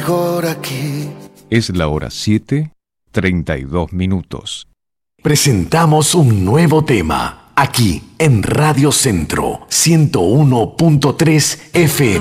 Mejor aquí. Es la hora 7:32. Presentamos un nuevo tema aquí en Radio Centro 101.3 FM.